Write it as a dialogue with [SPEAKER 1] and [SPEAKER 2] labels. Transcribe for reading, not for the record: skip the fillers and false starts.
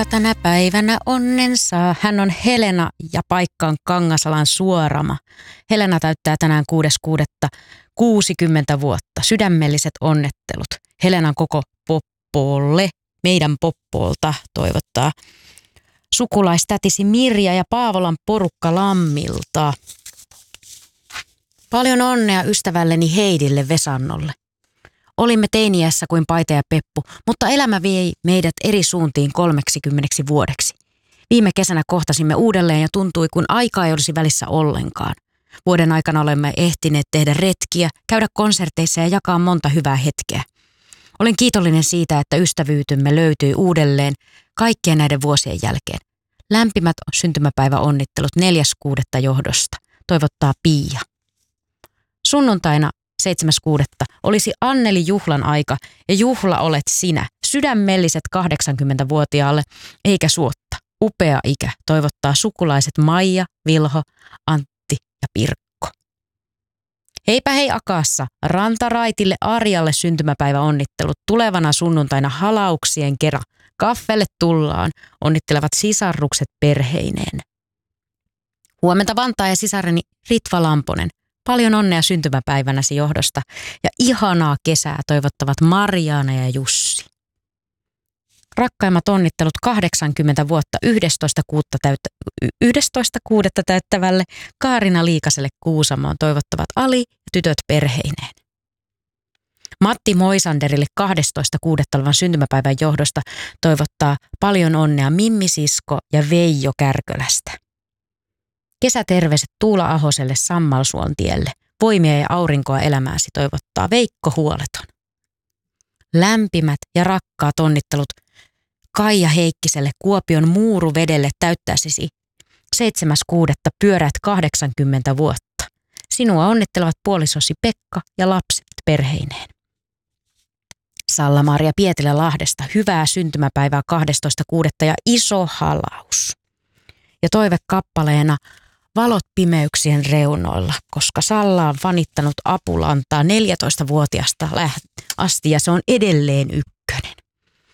[SPEAKER 1] Tänä päivänä onnen saa. Hän on Helena ja paikka on Kangasalan Suorama. Helena täyttää tänään 6.6. 60 vuotta. Sydämelliset onnettelut. Helenan koko Poppoolle, meidän Poppoolta toivottaa sukulaistätisi Mirja ja Paavolan porukka Lammilta. Paljon onnea ystävälleni Heidille Vesannolle. Olimme teiniässä kuin Paita ja Peppu, mutta elämä vei meidät eri suuntiin 30 vuodeksi. Viime kesänä kohtasimme uudelleen ja tuntui, kun aikaa ei olisi välissä ollenkaan. Vuoden aikana olemme ehtineet tehdä retkiä, käydä konserteissa ja jakaa monta hyvää hetkeä. Olen kiitollinen siitä, että ystävyytymme löytyi uudelleen kaikkien näiden vuosien jälkeen. Lämpimät syntymäpäiväonnittelut 4.6. johdosta, toivottaa Pia. Sunnuntaina 7.6. olisi Anneli juhlan aika ja juhla olet sinä. Sydämelliset 80-vuotiaalle eikä suotta. Upea ikä, toivottaa sukulaiset Maija, Vilho, Antti ja Pirkko. Heipä hei Akaassa, Rantaraitille Arjalle syntymäpäiväonnittelut tulevana sunnuntaina halauksien kerran. Kaffelle tullaan, onnittelevat sisarrukset perheineen. Huomenta Vantaa ja sisareni Ritva Lamponen. Paljon onnea syntymäpäivänäsi johdosta ja ihanaa kesää toivottavat Marjaana ja Jussi. Rakkaimmat onnittelut 80 vuotta 11.6. täyttävälle Kaarina Liikaselle Kuusamoon toivottavat Ali ja tytöt perheineen. Matti Moisanderille 12.6. olevan syntymäpäivän johdosta toivottaa paljon onnea Mimmi Sisko ja Veijo Kärkölästä. Kesäterveiset Tuula Ahoselle Sammalsuontielle. Voimia ja aurinkoa elämääsi toivottaa Veikko Huoleton. Lämpimät ja rakkaat onnittelut Kaija Heikkiselle Kuopion Muuruvedelle täyttäisisi 7.6. pyöräät 80 vuotta. Sinua onnittelevat puolisosi Pekka ja lapset perheineen. Salla-Maria Pietilä Lahdesta hyvää syntymäpäivää 12.6. ja iso halaus. Ja toive kappaleena Valot pimeyksien reunoilla, koska Salla on fanittanut Apulantaa 14-vuotiaasta asti ja se on edelleen ykkönen.